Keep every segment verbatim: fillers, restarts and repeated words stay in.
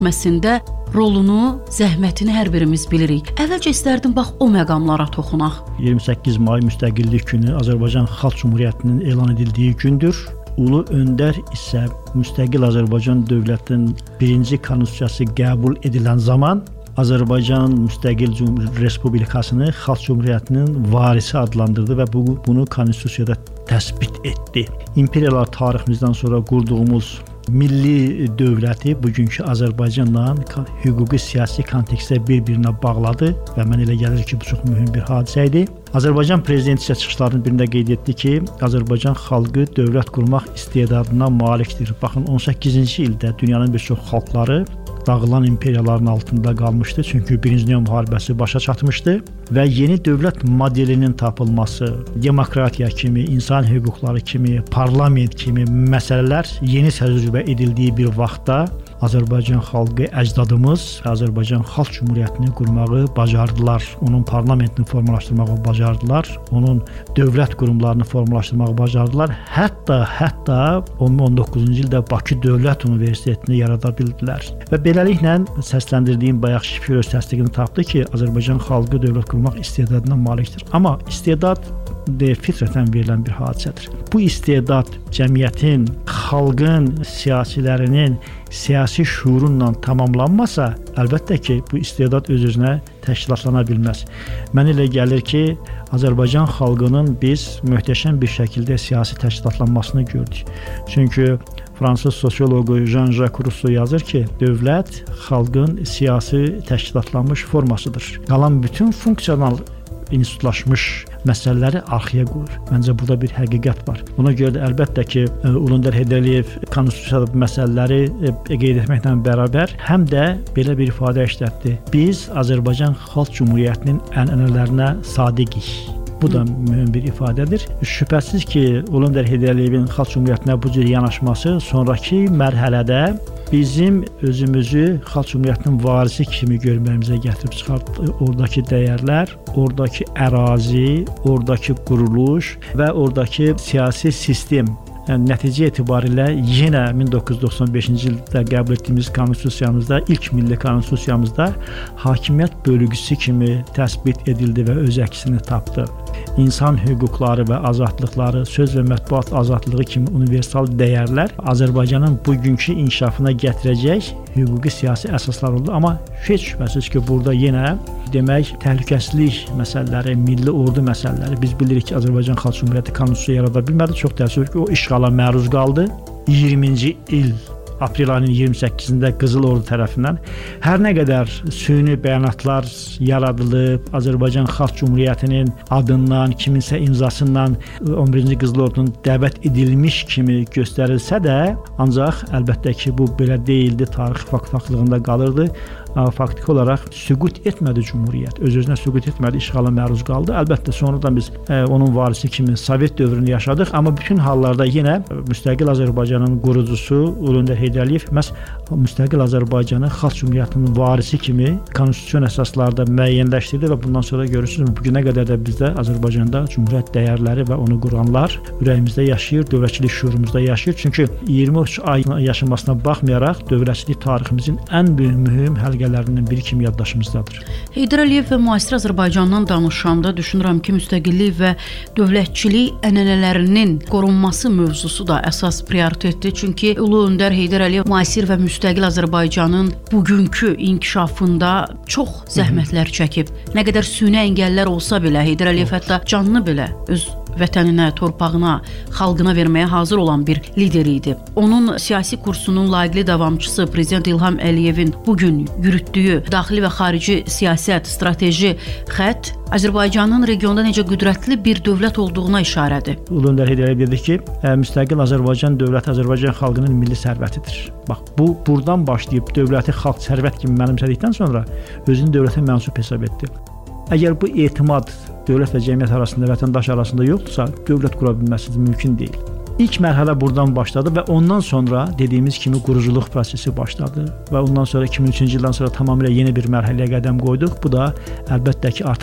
məsində rolunu, zəhmətini hər birimiz bilirik. Əvvəlcə istərdim bax o məqamlara toxunaq. iyirmi səkkiz may Müstəqillik günü Azərbaycan Xalq Cümhuriyyətinin elan edildiyi gündür. Ulu öndər isə müstəqil Azərbaycan dövlətinin birinci konstitusiyası qəbul edilən zaman Azərbaycan Müstəqil Respublikasını Xalq Cümhuriyyətinin varisi adlandırdı və bu, bunu konstitusiyada təsbit etdi. İmperiyalar tariximizdən sonra qurduğumuz milli dövləti bugünkü Azərbaycanla hüquqi siyasi kontekstdə bir-birinə bağladı və mən elə gəlir ki, bu çox mühüm bir hadisə idi. Azərbaycan prezidenti isə çıxışlarının birində qeyd etdi ki, Azərbaycan xalqı dövlət qurmaq istedadına malikdir. Baxın, on səkkizinci ildə dünyanın bir çox xalqları dağılan imperiyaların altında qalmışdı. Çünki Birinci Dünya müharibəsi başa çatmışdı və yeni dövlət modelinin tapılması, demokratiya kimi, insan hüquqları kimi, parlament kimi məsələlər yeni təcrübə edildiyi bir vaxtda Azərbaycan xalqı, əcdadımız Azərbaycan Xalq Cümhuriyyətini qurmağı bacardılar. Onun parlamentini formalaşdırmağı bacardılar. Onun dövlət qurumlarını formalaşdırmağı bacardılar. Hətta, hətta on doqquzuncu ildə Bakı Dövlət Universitetini yarada bildilər. Və beləliklə səsləndirdiyim bayaq şifr öz təsdiqini tapdı ki, Azərbaycan xalqı dövlət qurmaq istedadına malikdir. Amma istedad de fitrətən verilən bir hadisədir. Bu istedad cəmiyyətin, xalqın, siyasilərinin siyasi şuurunla tamamlanmasa, əlbəttə ki, bu istedad öz-özünə təşkilatlana bilməz. Mən elə gəlir ki, Azərbaycan xalqının biz möhtəşəm bir şəkildə siyasi təşkilatlanmasını gördük. Çünki Fransız sosioloqu Jean-Jacques Rousseau yazır ki, dövlət xalqın siyasi təşkilatlanmış formasıdır. Qalan bütün funksional institutlaşmış məsələləri arxaya qoyur. Məncə burada bir həqiqət var. Buna görə də əlbəttə ki, Ulu Öndər Heydər Əliyev konstitusiyada məsələləri qeyd etməklə bərabər həm də belə bir ifadə işlətdi. Biz Azərbaycan Xalq Cümhuriyyətinin ənənələrinə sadiqik. Bu da mühüm bir ifadədir. Şübhəsiz ki, Ulu Öndər Heydər Əliyevin Xalq Cümhuriyyətinə bu cür yanaşması sonrakı mərhələdə bizim özümüzü Xalq Cümhuriyyətinin varisi kimi görməyimizə gətirib çıxartdı. Oradakı dəyərlər, oradakı ərazi, oradakı quruluş və oradakı siyasi sistem. Yəni, nəticə etibarilə yenə min doqquz yüz doxsan beşinci ildə qəbul etdiyimiz konstitusiyamızda, ilk milli konstitusiyamızda hakimiyyət bölgüsü kimi təsbit edildi və öz əksini tapdı. İnsan hüquqları və azadlıqları, söz və mətbuat azadlığı kimi universal dəyərlər Azərbaycanın bugünkü inkişafına gətirəcək hüquqi siyasi əsaslar oldu. Amma heç şübhəsiz ki, burada yenə demək təhlükəsizlik məsələləri, milli ordu məsələləri, biz bilirik ki, Azərbaycan Xalq Cümhuriyyəti konstitusiya yarada bilmədi. Çox təəssüf ki, o işğala məruz qaldı. iyirminci il aprel ayının iyirmi səkkizində Qızıl Ordu tərəfindən hər nə qədər süni bəyanatlar yaradılıb, Azərbaycan Xalq Cümhuriyyətinin adından, kiminsə imzasından on birinci Qızıl Ordunun dəvət edilmiş kimi göstərilsə də, ancaq əlbəttə ki, bu belə deyildi, tarix faktaqlığında qalırdı. Faktiki olaraq süqut etmədi Cümhuriyyət, öz-özünə süqut etmədi, işğala məruz qaldı. Əlbəttə, sonradan biz e, onun varisi kimi Sovet dövrünü yaşadıq, amma bütün hallarda yenə müstəqil Azərbaycanın qurucusu Ulu Öndər Heydər Əliyev məhz müstəqil Azərbaycanı Xalq Cümhuriyyətinin varisi kimi konstitusiyon əsaslarda müəyyənləşdirdi və bundan sonra görürsünüz, bu günə qədər də bizdə Azərbaycanda Cümhuriyyət dəyərləri və onu quranlar ürəyimizdə yaşayır, dövlətçilik şuurumuzda yaşayır. Çünki iyirmi üç ay yaşamasına baxmayaraq dövlətçilik tariximizin ən mühüm həlqələrindən biri kimi yaddaşımızdadır. Heydər Əliyev və müasir Azərbaycandan danışanda düşünürəm ki, müstəqillik və dövlətçilik ənənələrinin qorunması mövzusu da əsas prioritetdir. Çünki Ulu Öndər Heydər Əliyev müasir və müstəqil Azərbaycanın bugünkü inkişafında çox zəhmətlər çəkib. Nə qədər süni əngəllər olsa belə, Heydər Əliyev hətta canını belə öz vətəninə, torpağına, xalqına verməyə hazır olan bir lider idi. Onun siyasi kursunun layiqli davamçısı Prezident İlham Əliyevin bugün yürütdüyü daxili və xarici siyasət, strateji xətt Azərbaycanın regionda necə qüdrətli bir dövlət olduğuna işarədir. Ulu Öndər Heydər Əliyev dedi ki, müstəqil Azərbaycan dövləti Azərbaycan xalqının milli sərvətidir. Bax, bu buradan başlayıb dövləti xalq sərvət kimi mənimsədikdən sonra özünü dövlətə mənsub hesab etdi. Əgər bu etimad dövlət və cəmiyyət arasında, vətəndaş arasında yoxdursa, dövlət qura bilməsi mümkün deyil. İlk mərhələ buradan başladı və ondan sonra dediyimiz kimi quruculuq prosesi başladı və ondan sonra iki min üçüncü ildən sonra tamamilə yeni bir mərhələyə qədəm qoyduq. Bu da əlbəttə ki, artıq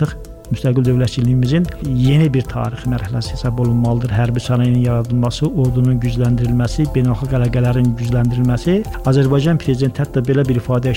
müstəqil dövlətçiliyimizin yeni bir tarixi mərhələsi hesab olunmalıdır. Hərbi sənayenin yaradılması, ordunun gücləndirilməsi, beynəlxalq əlaqələrin gücləndirilməsi. Azərbaycan prezidenti hətta belə bir ifadə